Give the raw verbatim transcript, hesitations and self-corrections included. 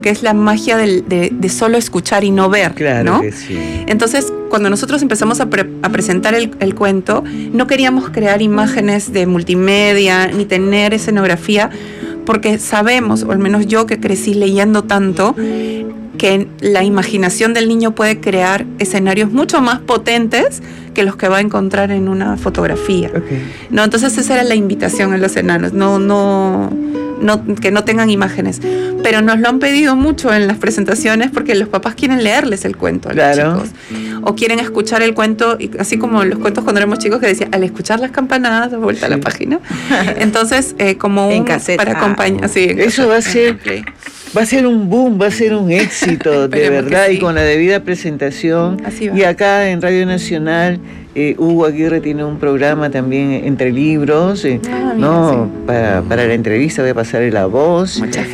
que es la magia del, de, de solo escuchar y no ver, claro, ¿no? Que sí. Entonces, cuando nosotros empezamos a, pre a presentar el, el cuento, no queríamos crear imágenes de multimedia ni tener escenografía, porque sabemos, o al menos yo que crecí leyendo tanto, que la imaginación del niño puede crear escenarios mucho más potentes que los que va a encontrar en una fotografía. Okay. ¿No? Entonces esa era la invitación a los enanos, no, no, no, que no tengan imágenes. Pero nos lo han pedido mucho en las presentaciones porque los papás quieren leerles el cuento a claro. los chicos. O quieren escuchar el cuento, así como los cuentos cuando éramos chicos que decía, al escuchar las campanadas, de vuelta sí. a la página. Entonces, eh, como un... En cassette. Para acompañar... Sí, en Eso cassette. va a ser... Okay. Va a ser un boom, va a ser un éxito, de verdad, sí. y con la debida presentación. Así va. Y acá en Radio Nacional, eh, Hugo Aguirre tiene un programa también entre libros, eh, ah, mira, ¿no? Sí. Para, para la entrevista voy a pasarle la voz. Muchas